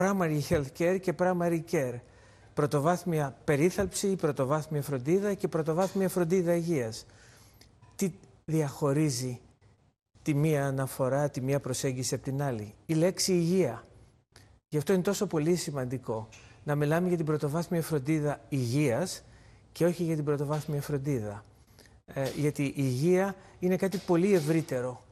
primary health care και primary care. Πρωτοβάθμια περίθαλψη, πρωτοβάθμια φροντίδα και πρωτοβάθμια φροντίδα υγείας. Τι διαχωρίζει τη μία αναφορά, τη μία προσέγγιση από την άλλη? Η λέξη υγεία. Γι' αυτό είναι τόσο πολύ σημαντικό να μιλάμε για την πρωτοβάθμια φροντίδα υγείας και όχι για την πρωτοβάθμια φροντίδα. Γιατί η υγεία είναι κάτι πολύ ευρύτερο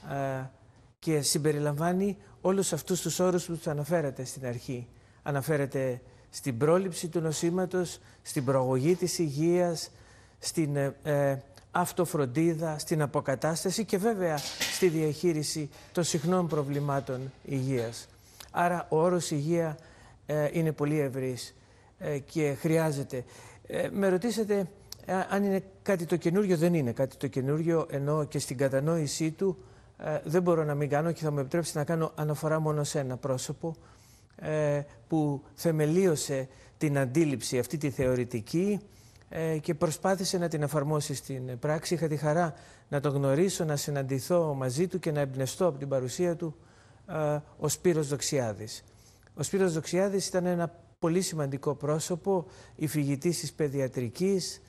και συμπεριλαμβάνει όλους αυτούς τους όρους που τους αναφέρατε στην αρχή. Αναφέρεται στην πρόληψη του νοσήματος, στην προαγωγή της υγείας, στην αυτοφροντίδα, στην αποκατάσταση και βέβαια στη διαχείριση των συχνών προβλημάτων υγείας. Άρα ο όρος υγεία είναι πολύ ευρύς και χρειάζεται. Με ρωτήσατε αν είναι κάτι το καινούριο. Δεν είναι κάτι το καινούριο, ενώ και στην κατανόησή του δεν μπορώ να μην κάνω και θα μου επιτρέψει να κάνω αναφορά μόνο σε ένα πρόσωπο που θεμελίωσε την αντίληψη αυτή τη θεωρητική και προσπάθησε να την εφαρμόσει στην πράξη. Είχα τη χαρά να τον γνωρίσω, να συναντηθώ μαζί του και να εμπνευστώ από την παρουσία του, ο Σπύρος Δοξιάδης. Ο Σπύρος Δοξιάδης ήταν ένα πολύ σημαντικό πρόσωπο, υφηγητής της παιδιατρικής,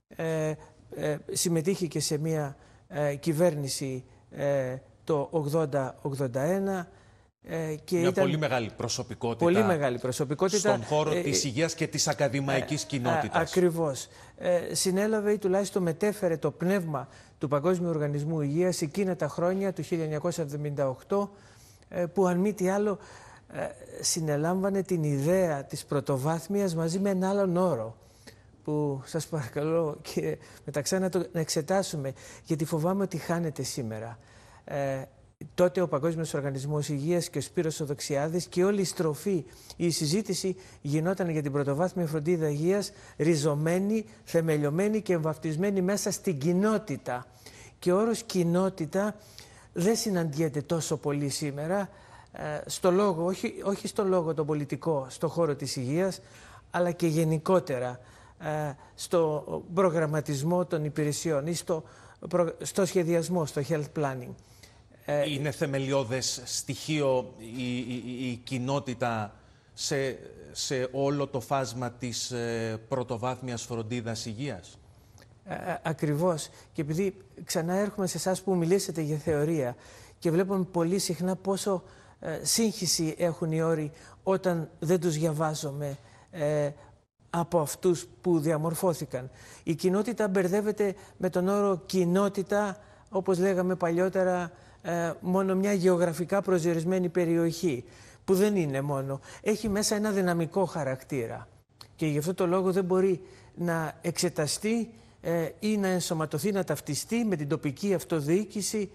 συμμετείχε και σε μια κυβέρνηση το 80-81, και μια ήταν πολύ μεγάλη προσωπικότητα, πολύ μεγάλη προσωπικότητα στον χώρο της υγείας και της ακαδημαϊκής κοινότητας. Ακριβώς. Συνέλαβε ή τουλάχιστον μετέφερε το πνεύμα του Παγκόσμιου Οργανισμού Υγείας εκείνα τα χρόνια του 1978, που αν μη τι άλλο συνελάμβανε την ιδέα της πρωτοβάθμιας μαζί με ένα άλλον όρο που σας παρακαλώ και μεταξύ να το εξετάσουμε, γιατί φοβάμαι ότι χάνεται σήμερα. Τότε ο Παγκόσμιος Οργανισμός Υγείας και ο Σπύρος ο Δοξιάδης και όλη η στροφή, η συζήτηση γινόταν για την πρωτοβάθμια φροντίδα υγείας, ριζωμένη, θεμελιωμένη και εμβαφτισμένη μέσα στην κοινότητα. Και ο όρος κοινότητα δεν συναντιέται τόσο πολύ σήμερα στο λόγο, όχι στο λόγο τον πολιτικό, στο χώρο της υγείας, αλλά και γενικότερα στο προγραμματισμό των υπηρεσιών ή στο σχεδιασμό, στο health planning. Είναι θεμελιώδες στοιχείο η κοινότητα σε όλο το φάσμα της πρωτοβάθμιας φροντίδας υγείας? Ακριβώς. Και επειδή ξανά έρχομαι σε εσάς που μιλήσατε για θεωρία και βλέπουμε πολύ συχνά πόσο σύγχυση έχουν οι όροι όταν δεν τους διαβάζουμε από αυτούς που διαμορφώθηκαν. Η κοινότητα μπερδεύεται με τον όρο κοινότητα, όπως λέγαμε παλιότερα, μόνο μια γεωγραφικά προσδιορισμένη περιοχή, που δεν είναι μόνο. Έχει μέσα ένα δυναμικό χαρακτήρα και γι' αυτό το λόγο δεν μπορεί να εξεταστεί ή να ενσωματωθεί, να ταυτιστεί με την τοπική αυτοδιοίκηση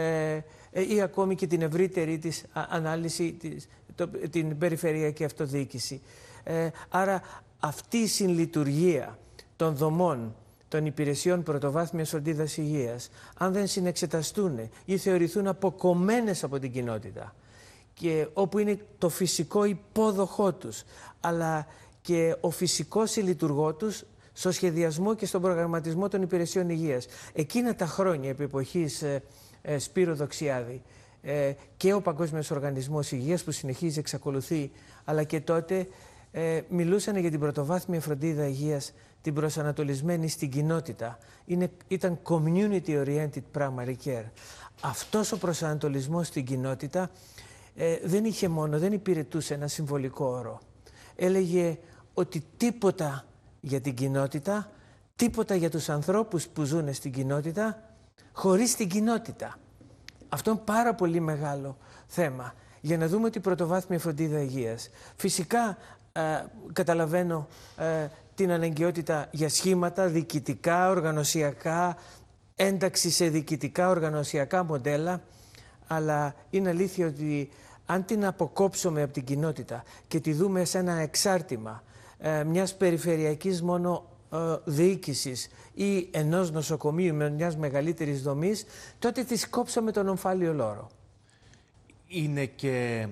ή ακόμη και την ευρύτερη της ανάλυση, την περιφερειακή αυτοδιοίκηση. Άρα αυτή η συλλειτουργία των δομών των υπηρεσιών πρωτοβάθμιας φροντίδας υγείας, αν δεν συνεξεταστούν ή θεωρηθούν αποκομμένες από την κοινότητα, και όπου είναι το φυσικό υπόδοχό τους, αλλά και ο φυσικός συλλειτουργό τους στο σχεδιασμό και στον προγραμματισμό των υπηρεσιών υγείας. Εκείνα τα χρόνια επί εποχής Σπύρου Δοξιάδη και ο Παγκόσμιος Οργανισμός Υγείας που συνεχίζει, εξακολουθεί, αλλά και τότε μιλούσαν για την πρωτοβάθμια φροντίδα υγείας, την προσανατολισμένη στην κοινότητα. Ήταν community-oriented primary care. Αυτός ο προσανατολισμός στην κοινότητα δεν υπηρετούσε ένα συμβολικό όρο. Έλεγε ότι τίποτα για την κοινότητα, τίποτα για τους ανθρώπους που ζουν στην κοινότητα, χωρίς την κοινότητα. Αυτό είναι πάρα πολύ μεγάλο θέμα για να δούμε ότι η πρωτοβάθμια φροντίδα υγείας. Φυσικά καταλαβαίνω την αναγκαιότητα για σχήματα διοικητικά, οργανωσιακά, ένταξη σε διοικητικά, οργανωσιακά μοντέλα, αλλά είναι αλήθεια ότι αν την αποκόψουμε από την κοινότητα και τη δούμε σε ένα εξάρτημα μιας περιφερειακής μόνο διοίκησης ή ενός νοσοκομείου με μιας μεγαλύτερης δομής, τότε τη κόψαμε τον ομφάλιο λόρο. Είναι και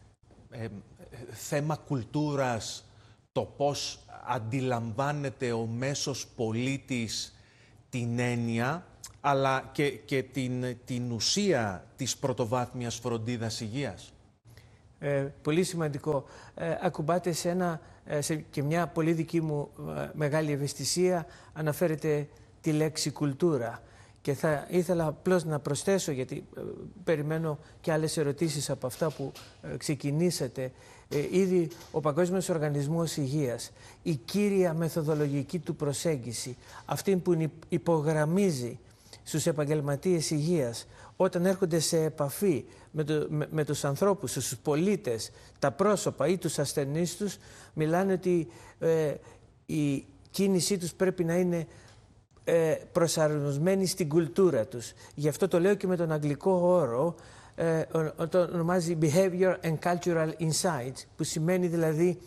θέμα κουλτούρας το πώς αντιλαμβάνεται ο μέσος πολίτης την έννοια, αλλά και την ουσία της πρωτοβάθμιας φροντίδας υγείας. πολύ σημαντικό. Ακουμπάτε και μια πολύ δική μου μεγάλη ευαισθησία, αναφέρεται τη λέξη κουλτούρα. Και θα ήθελα απλώς να προσθέσω, γιατί περιμένω και άλλες ερωτήσεις από αυτά που ξεκινήσατε. Ήδη ο Παγκόσμιος Οργανισμός Υγείας, η κύρια μεθοδολογική του προσέγγιση, αυτή που υπογραμμίζει στους επαγγελματίες υγείας, όταν έρχονται σε επαφή με τους ανθρώπους, τους πολίτες, τα πρόσωπα ή τους ασθενείς τους, μιλάνε ότι η κίνησή τους πρέπει να είναι προσαρμοσμένη στην κουλτούρα τους. Γι' αυτό το λέω και με τον αγγλικό όρο, το ονομάζει Behavior and Cultural Insights, που σημαίνει δηλαδή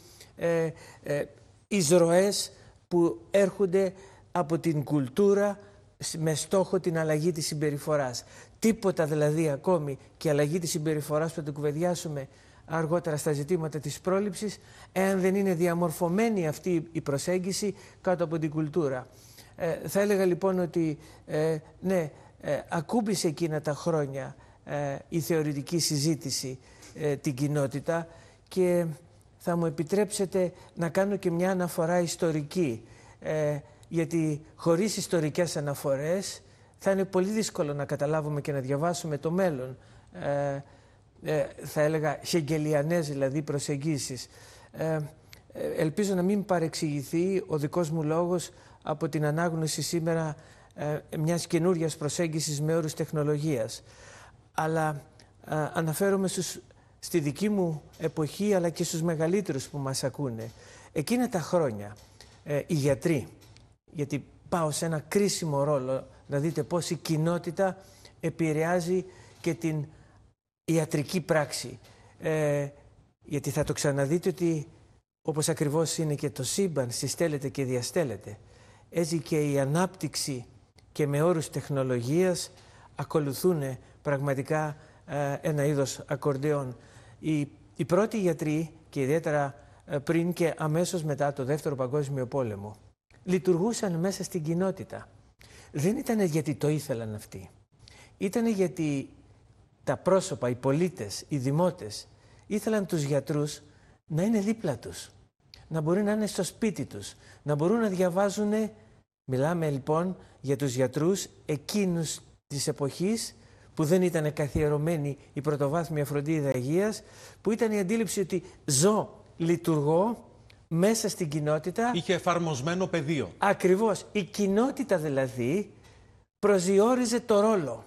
εισρωές που έρχονται από την κουλτούρα με στόχο την αλλαγή της συμπεριφοράς. Τίποτα δηλαδή ακόμη και αλλαγή της συμπεριφοράς που θα το κουβεντιάσουμε αργότερα στα ζητήματα της πρόληψης, εάν δεν είναι διαμορφωμένη αυτή η προσέγγιση κάτω από την κουλτούρα. Θα έλεγα λοιπόν ότι ναι, ακούμπησε εκείνα τα χρόνια η θεωρητική συζήτηση την κοινότητα, και θα μου επιτρέψετε να κάνω και μια αναφορά ιστορική, γιατί χωρίς ιστορικές αναφορές θα είναι πολύ δύσκολο να καταλάβουμε και να διαβάσουμε το μέλλον. Θα έλεγα χεγγελιανές δηλαδή προσεγγίσεις. Ελπίζω να μην παρεξηγηθεί ο δικός μου λόγος από την ανάγνωση σήμερα μιας καινούριας προσέγγισης με όρους τεχνολογίας. Αλλά αναφέρομαι στη δική μου εποχή, αλλά και στους μεγαλύτερους που μας ακούνε. Εκείνα τα χρόνια οι γιατροί, γιατί πάω σε ένα κρίσιμο ρόλο, να δείτε πώς η κοινότητα επηρεάζει και την ιατρική πράξη. Γιατί θα το ξαναδείτε ότι όπως ακριβώς είναι και το σύμπαν, συστέλλεται και διαστέλλεται, έτσι και η ανάπτυξη και με όρους τεχνολογίας ακολουθούν πραγματικά ένα είδος ακορντεόν. Οι πρώτοι γιατροί, και ιδιαίτερα πριν και αμέσως μετά το Δεύτερο Παγκόσμιο Πόλεμο, λειτουργούσαν μέσα στην κοινότητα. Δεν ήταν γιατί το ήθελαν αυτοί. Ήταν γιατί τα πρόσωπα, οι πολίτες, οι δημότες ήθελαν τους γιατρούς να είναι δίπλα τους, να μπορούν να είναι στο σπίτι τους, να μπορούν να διαβάζουν. Μιλάμε λοιπόν για τους γιατρούς εκείνους της εποχής που δεν ήταν καθιερωμένη η πρωτοβάθμια φροντίδα υγείας, που ήταν η αντίληψη ότι ζω, λειτουργώ μέσα στην κοινότητα. Είχε εφαρμοσμένο πεδίο. Ακριβώς. Η κοινότητα δηλαδή προσδιορίζε το ρόλο.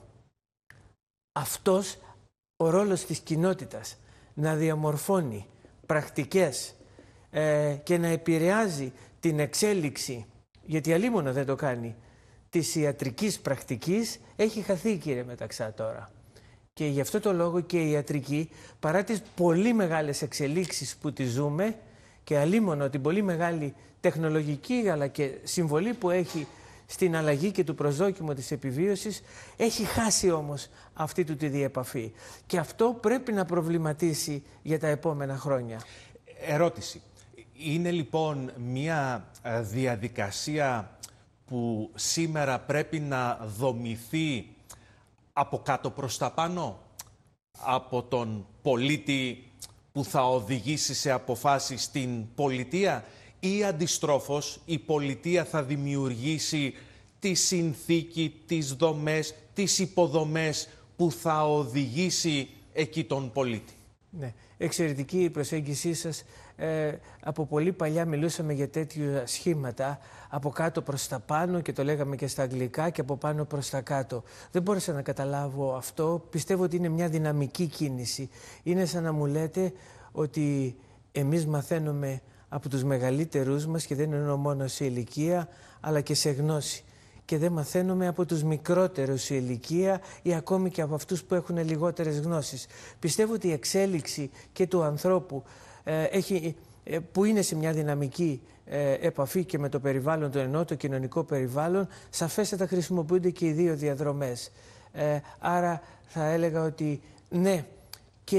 Αυτός ο ρόλος της κοινότητας να διαμορφώνει πρακτικές και να επηρεάζει την εξέλιξη, γιατί αλίμονο δεν το κάνει, της ιατρικής πρακτικής, έχει χαθεί, κύριε Μεταξά, τώρα. Και γι' αυτό το λόγο και η ιατρική, παρά τις πολύ μεγάλες εξελίξεις που τη ζούμε, και αλίμονο την πολύ μεγάλη τεχνολογική αλλά και συμβολή που έχει στην αλλαγή και του προσδόκιμου της επιβίωσης, έχει χάσει όμως αυτή του τη διεπαφή. Και αυτό πρέπει να προβληματίσει για τα επόμενα χρόνια. Ερώτηση. Είναι λοιπόν μια διαδικασία που σήμερα πρέπει να δομηθεί από κάτω προς τα πάνω, από τον πολίτη που θα οδηγήσει σε αποφάσεις στην πολιτεία, ή αντιστρόφως η πολιτεία θα δημιουργήσει τη συνθήκη, τις δομές, τις υποδομές που θα οδηγήσει εκεί τον πολίτη? Ναι, εξαιρετική η προσέγγισή σας. Από πολύ παλιά μιλούσαμε για τέτοιου σχήματα, από κάτω προς τα πάνω, και το λέγαμε και στα αγγλικά, και από πάνω προς τα κάτω. Δεν μπόρεσα να καταλάβω αυτό. Πιστεύω ότι είναι μια δυναμική κίνηση. Είναι σαν να μου λέτε ότι εμείς μαθαίνουμε από τους μεγαλύτερους μας, και δεν εννοώ μόνο σε ηλικία, αλλά και σε γνώση. Και δεν μαθαίνουμε από τους μικρότερους σε ηλικία ή ακόμη και από αυτούς που έχουν λιγότερες γνώσεις. Πιστεύω ότι η εξέλιξη και του ανθρώπου που είναι σε μια δυναμική επαφή και με το περιβάλλον, το εννοώ το κοινωνικό περιβάλλον, σαφέστατα χρησιμοποιούνται και οι δύο διαδρομές. Άρα θα έλεγα ότι ναι, και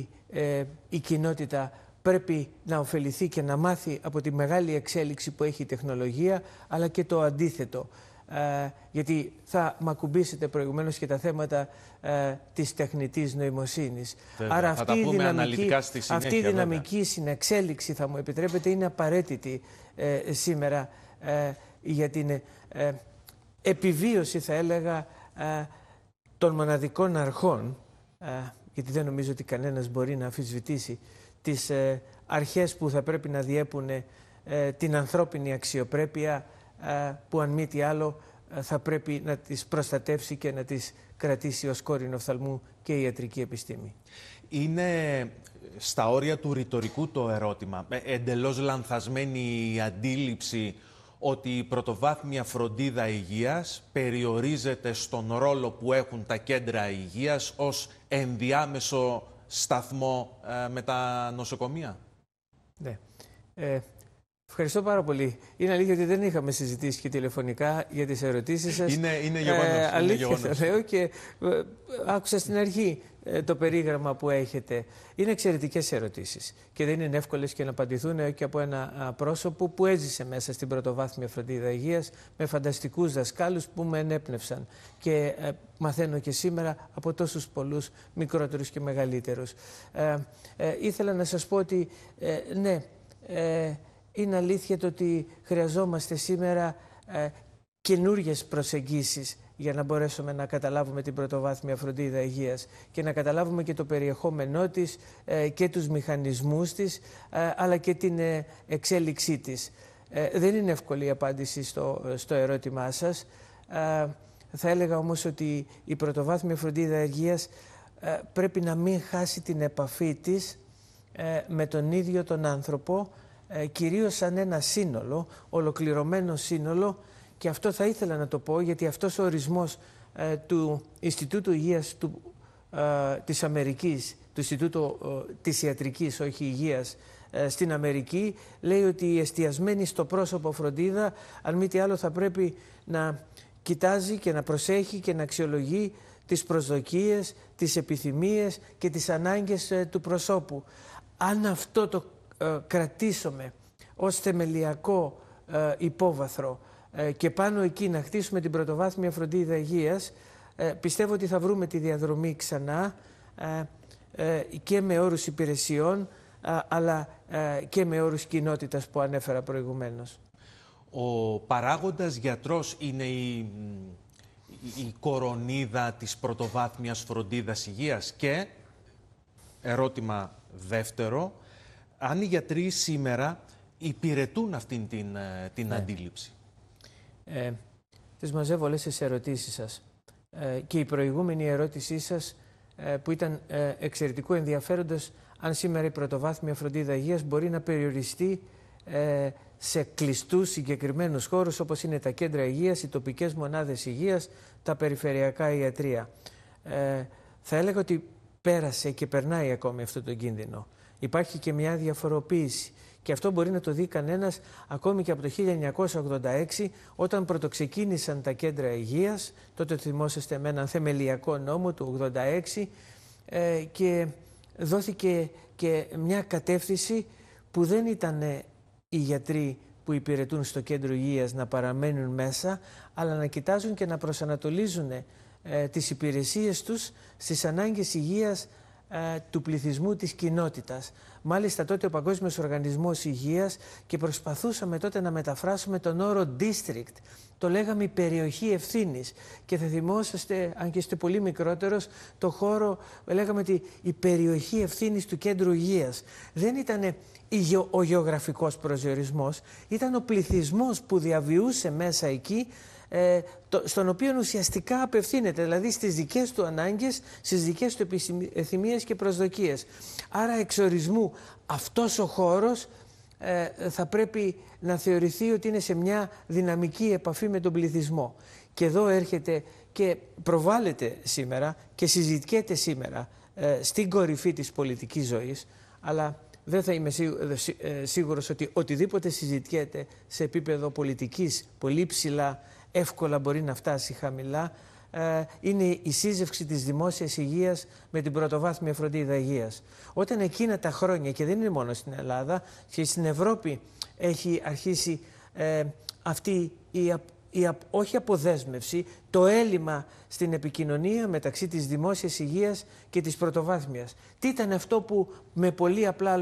η κοινότητα πρέπει να ωφεληθεί και να μάθει από τη μεγάλη εξέλιξη που έχει η τεχνολογία, αλλά και το αντίθετο. γιατί θα μ' ακουμπήσετε προηγουμένως και τα θέματα της τεχνητής νοημοσύνης. Βέβαια, Άρα θα τα πούμε αναλυτικά στη συνέχεια, αυτή η δυναμική συνεξέλιξη, θα μου επιτρέπετε, είναι απαραίτητη σήμερα για την επιβίωση, θα έλεγα, των μοναδικών αρχών, γιατί δεν νομίζω ότι κανένας μπορεί να αμφισβητήσει τις αρχές που θα πρέπει να διέπουν την ανθρώπινη αξιοπρέπεια, που αν μη τι άλλο θα πρέπει να τις προστατεύσει και να τις κρατήσει ως κόρηνο οφθαλμού και η ιατρική επιστήμη. Είναι στα όρια του ρητορικού το ερώτημα. Εντελώς λανθασμένη η αντίληψη ότι η πρωτοβάθμια φροντίδα υγείας περιορίζεται στον ρόλο που έχουν τα κέντρα υγείας ως ενδιάμεσο σταθμό με τα νοσοκομεία. Ναι. Ευχαριστώ πάρα πολύ. Είναι αλήθεια ότι δεν είχαμε συζητήσει και τηλεφωνικά για τις ερωτήσεις σας. Είναι γεγονός. Αλήθεια θα λέω, και άκουσα στην αρχή το περίγραμμα που έχετε. Είναι εξαιρετικές ερωτήσεις και δεν είναι εύκολες και να απαντηθούν και από ένα πρόσωπο που έζησε μέσα στην πρωτοβάθμια φροντίδα υγείας με φανταστικούς δασκάλους που με ενέπνευσαν και μαθαίνω και σήμερα από τόσους πολλούς μικρότερους και μεγαλύτερους. Ήθελα να σας πω ότι ναι, είναι αλήθεια το ότι χρειαζόμαστε σήμερα καινούριες προσεγγίσεις για να μπορέσουμε να καταλάβουμε την πρωτοβάθμια φροντίδα υγείας και να καταλάβουμε και το περιεχόμενό της και τους μηχανισμούς της, αλλά και την εξέλιξή της. Δεν είναι εύκολη η απάντηση στο ερώτημά σας. Θα έλεγα όμως ότι η πρωτοβάθμια φροντίδα υγείας πρέπει να μην χάσει την επαφή της με τον ίδιο τον άνθρωπο, κυρίως σαν ένα σύνολο, ολοκληρωμένο σύνολο, και αυτό θα ήθελα να το πω γιατί αυτός ο ορισμός του Ινστιτούτου Υγείας της Αμερικής, του Ινστιτούτου της Ιατρικής, όχι Υγείας, στην Αμερική, λέει ότι η εστιασμένη στο πρόσωπο φροντίδα, αν μη τι άλλο, θα πρέπει να κοιτάζει και να προσέχει και να αξιολογεί τις προσδοκίες, τις επιθυμίες και τις ανάγκες του προσώπου. Αν αυτό το κρατήσουμε ως θεμελιακό υπόβαθρο και πάνω εκεί να χτίσουμε την πρωτοβάθμια φροντίδα υγείας, πιστεύω ότι θα βρούμε τη διαδρομή ξανά και με όρους υπηρεσιών, αλλά και με όρους κοινότητας που ανέφερα προηγουμένως. Ο παράγοντας γιατρός είναι η κορονίδα της πρωτοβάθμιας φροντίδας υγείας. Και ερώτημα δεύτερο, αν οι γιατροί σήμερα υπηρετούν αυτήν την αντίληψη. Τις μαζεύω όλες τις ερωτήσεις σας. Και η προηγούμενη ερώτησή σας που ήταν εξαιρετικού ενδιαφέροντος, αν σήμερα η πρωτοβάθμια φροντίδα υγείας μπορεί να περιοριστεί σε κλειστούς συγκεκριμένους χώρους όπως είναι τα κέντρα υγείας, οι τοπικές μονάδες υγείας, τα περιφερειακά ιατρεία. Θα έλεγα ότι πέρασε και περνάει ακόμη αυτό το κίνδυνο. Υπάρχει και μια διαφοροποίηση. Και αυτό μπορεί να το δει κανένας ακόμη και από το 1986, όταν πρωτοξεκίνησαν τα κέντρα υγείας. Τότε θυμόσαστε με έναν θεμελιακό νόμο του 1986 και δόθηκε και μια κατεύθυνση που δεν ήταν οι γιατροί που υπηρετούν στο κέντρο υγείας να παραμένουν μέσα, αλλά να κοιτάζουν και να προσανατολίζουν τις υπηρεσίες τους στις ανάγκες υγείας του πληθυσμού της κοινότητας. Μάλιστα τότε ο Παγκόσμιος Οργανισμός Υγείας, και προσπαθούσαμε τότε να μεταφράσουμε τον όρο district. Το λέγαμε η περιοχή ευθύνης. Και θα θυμόσαστε, αν και είστε πολύ μικρότερος, το χώρο λέγαμε η περιοχή ευθύνης του κέντρου υγείας. Δεν ήταν ο γεωγραφικός προσδιορισμός, ήταν ο πληθυσμός που διαβιούσε μέσα εκεί, στον οποίο ουσιαστικά απευθύνεται, δηλαδή στις δικές του ανάγκες, στις δικές του επιθυμίες και προσδοκίες. Άρα εξορισμού αυτός ο χώρος θα πρέπει να θεωρηθεί ότι είναι σε μια δυναμική επαφή με τον πληθυσμό. Και εδώ έρχεται και προβάλλεται σήμερα και συζητιέται σήμερα στην κορυφή της πολιτικής ζωής, αλλά δεν θα είμαι σίγουρος ότι οτιδήποτε συζητιέται σε επίπεδο πολιτικής πολύ ψηλά εύκολα μπορεί να φτάσει χαμηλά. Είναι η σύζευξη της δημόσιας υγείας με την πρωτοβάθμια φροντίδα υγείας. Όταν εκείνα τα χρόνια, και δεν είναι μόνο στην Ελλάδα, και στην Ευρώπη έχει αρχίσει αυτή όχι αποδέσμευση, το έλλειμμα στην επικοινωνία μεταξύ της δημόσιας υγείας και της πρωτοβάθμιας. Τι ήταν αυτό που με πολύ απλά